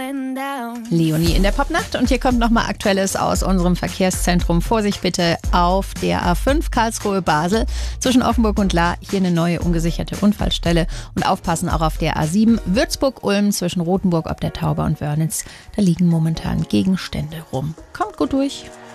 Leonie in der Popnacht und hier kommt nochmal Aktuelles aus unserem Verkehrszentrum. Vorsicht bitte auf der A5 Karlsruhe-Basel zwischen Offenburg und Lahr. Hier eine neue ungesicherte Unfallstelle und aufpassen auch auf der A7 Würzburg-Ulm zwischen Rothenburg ob der Tauber und Wörnitz. Da liegen momentan Gegenstände rum. Kommt gut durch.